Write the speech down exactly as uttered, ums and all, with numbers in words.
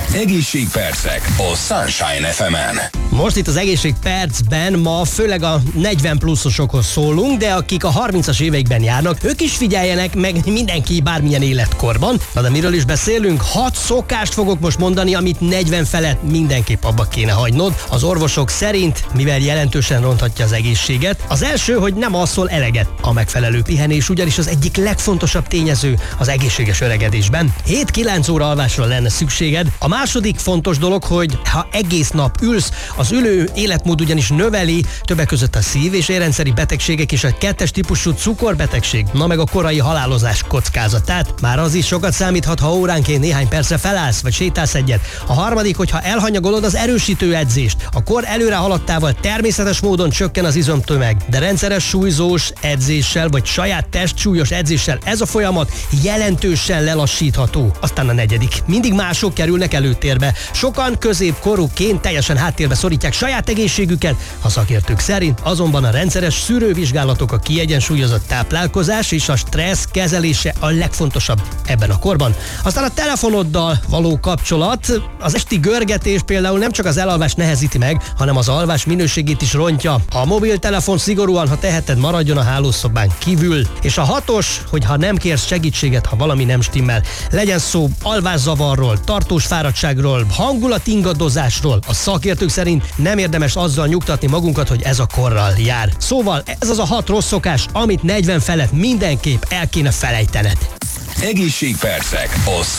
Egészségpercek a Sunshine ef emen. Most itt az Egészségpercben ma főleg a negyven pluszosokhoz szólunk, de akik a harmincas éveikben járnak, ők is figyeljenek meg, mindenki bármilyen életkorban. Na de miről is beszélünk? Hat szokást fogok most mondani, amit negyven felett mindenképp abba kéne hagynod. Az orvosok szerint, mivel jelentősen ronthatja az egészséget. Az első, hogy nem alszol eleget. A megfelelő pihenés ugyanis az egyik legfontosabb tényező az egészséges öregedésben. hét-kilenc óra alvásra lenne szükséged. A második fontos dolog, hogy ha egész nap ülsz, az ülő életmód ugyanis növeli többek között a szív- és érrendszeri betegségek és a kettes típusú cukorbetegség, na meg a korai halálozás kockázatát. Már az is sokat számíthat, ha óránként néhány percre felállsz vagy sétálsz egyet. A harmadik, hogyha elhanyagolod az erősítő edzést. A kor előre haladtával természetes módon csökken az izomtömeg, de rendszeres súlyzós edzéssel vagy saját testsúlyos edzéssel ez a folyamat jelentősen lelassítható. Aztán a negyedik, mindig mások kerülnek előtérbe. Sokan középkorúként teljesen háttérbe szorítják saját egészségüket, a szakértők szerint azonban a rendszeres szűrővizsgálatok, a kiegyensúlyozott táplálkozás és a stressz kezelése a legfontosabb ebben a korban. Aztán a telefonoddal való kapcsolat, az esti görgetés például nem csak az elalvást nehezíti meg, hanem az alvás minőségét is rontja. A mobiltelefon szigorúan, ha teheted, maradjon a hálószobán kívül. És a hatos, hogy ha nem kérsz segítséget, ha valami nem stimmel, legyen szó alvászavarról, tartós fáradtságról, hangulatingadozásról, a szakértők szerint nem érdemes azzal nyugtatni magunkat, hogy ez a korral jár. Szóval ez az a hat rossz szokás, amit negyven felett mindenképp el kéne felejtened. Egészségpercek a